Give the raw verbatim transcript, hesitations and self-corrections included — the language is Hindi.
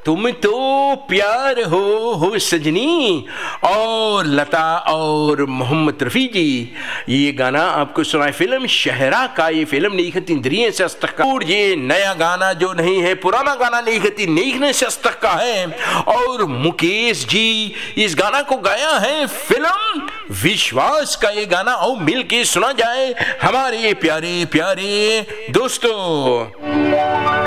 तुम तो प्यार हो हो सजनी और लता और मोहम्मद रफ़ी जी। ये गाना आपको सुनाए फिल्म शहरा का। ये फिल्म नीखत इंद्रिय से अस्तक का, और ये नया गाना जो नहीं है, पुराना गाना नीखत नीखने से अस्तक का है। और मुकेश जी इस गाना को गाया है फिल्म विश्वास का। ये गाना और मिल के सुना जाए हमारे प्यारे प्यारे दोस्तों।